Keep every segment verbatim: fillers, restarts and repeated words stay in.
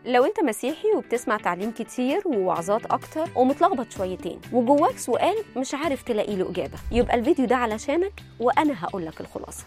لو انت مسيحي وبتسمع تعليم كتير ووعظات اكتر ومتلخبط شويتين وجواك سؤال مش عارف تلاقي له اجابه، يبقى الفيديو ده علشانك وانا هقول لك الخلاصه.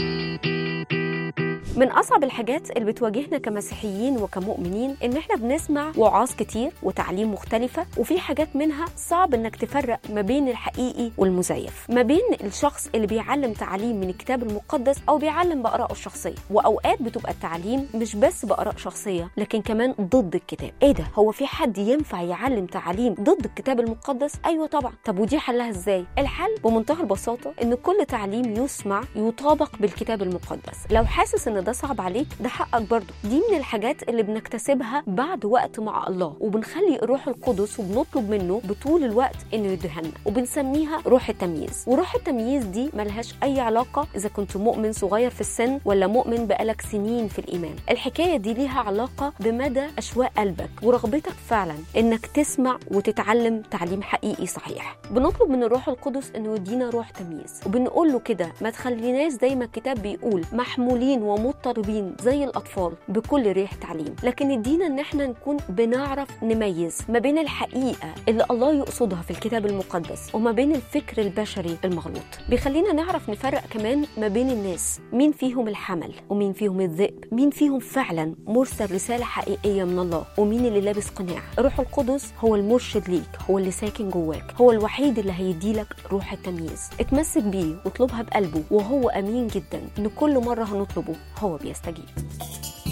من أصعب الحاجات اللي بتواجهنا كمسيحيين وكمؤمنين إن إحنا بنسمع وعاظ كتير وتعليم مختلفة، وفي حاجات منها صعب إنك تفرق ما بين الحقيقي والمزيف، ما بين الشخص اللي بيعلم تعليم من الكتاب المقدس أو بيعلم بآرائه الشخصية. وأوقات بتبقى التعليم مش بس بآراء شخصية لكن كمان ضد الكتاب. إيه ده؟ هو في حد ينفع يعلم تعليم ضد الكتاب المقدس؟ أيوة طبعا. طب ودي حلها إزاي؟ الحل بمنتهى البساطة إن كل تعليم يسمع يطابق بالكتاب المقدس. لو حاسس إن ده صعب عليك، ده حقك برضو. دي من الحاجات اللي بنكتسبها بعد وقت مع الله، وبنخلي الروح القدس وبنطلب منه بطول الوقت انه يدهنا، وبنسميها روح التمييز. وروح التمييز دي ملهاش اي علاقة اذا كنت مؤمن صغير في السن ولا مؤمن بقالك سنين في الايمان. الحكاية دي ليها علاقة بمدى اشواق قلبك ورغبتك فعلا انك تسمع وتتعلم تعليم حقيقي صحيح. بنطلب من الروح القدس انه يدينا روح تمييز، وبنقول له كده ما تخليناش زي ما الكتاب بيقول محمولين ومضطربين زي الأطفال بكل ريح تعليم، لكن ادينا ان احنا نكون بنعرف نميز ما بين الحقيقة اللي الله يقصدها في الكتاب المقدس وما بين الفكر البشري المغلوط. بيخلينا نعرف نفرق كمان ما بين الناس، مين فيهم الحمل ومين فيهم الذئب، مين فيهم فعلا مرسل رسالة حقيقية من الله ومين اللي لابس قناع. الروح القدس هو المرشد ليك، هو اللي ساكن جواك، هو الوحيد اللي هيديلك روح التمييز. اتمسك بيه واطلبها بقلبه، وهو أمين جدا ان كل مرة هنطلبه هو بيستجيب.